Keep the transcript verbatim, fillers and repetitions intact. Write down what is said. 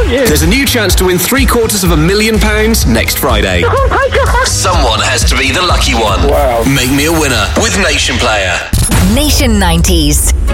aren't you? There's a new chance to win three quarters of a million pounds next Friday. Someone has to be the lucky one. Wow. Make me a winner with Nation Player. Nation nineties.